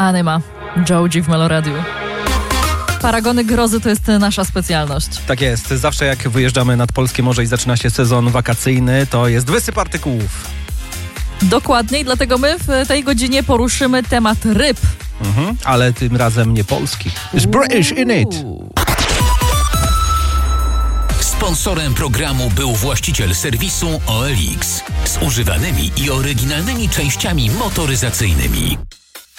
Anima, Joe G w Meloradiu. Paragony grozy to jest nasza specjalność. Tak jest. Zawsze jak wyjeżdżamy nad polskie morze i zaczyna się sezon wakacyjny, to jest wysyp artykułów. Dokładnie, dlatego my w tej godzinie poruszymy temat ryb. Ale tym razem nie polskich. It's British in it. Sponsorem programu był właściciel serwisu OLX z używanymi i oryginalnymi częściami motoryzacyjnymi.